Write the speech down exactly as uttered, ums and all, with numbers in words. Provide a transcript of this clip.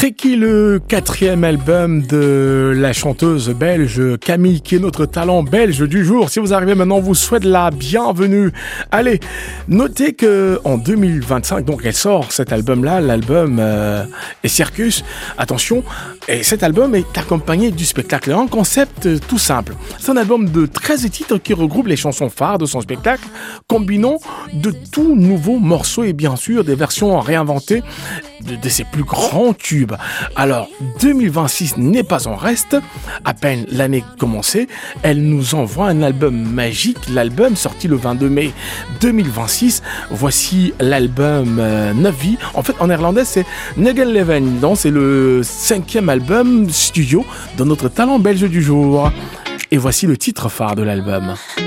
Tricky, le quatrième album de la chanteuse belge Camille, qui est notre talent belge du jour. Si vous arrivez maintenant, on vous souhaite la bienvenue. Allez, notez que en deux mille vingt-cinq, donc elle sort cet album-là, l'album euh, est Circus. Attention, et cet album est accompagné du spectacle. Un concept tout simple. C'est un album de treize titres qui regroupe les chansons phares de son spectacle, combinant de tout nouveaux morceaux et bien sûr des versions réinventées de, de ses plus grands tubes. Alors, deux mille vingt-six n'est pas en reste. À peine l'année commencée, elle nous envoie un album magique. L'album sorti le vingt-deux mai deux mille vingt-six. Voici l'album euh, Navi. En fait, en néerlandais, c'est Negen Leven. Donc, c'est le cinquième album studio de notre talent belge du jour. Et voici le titre phare de l'album.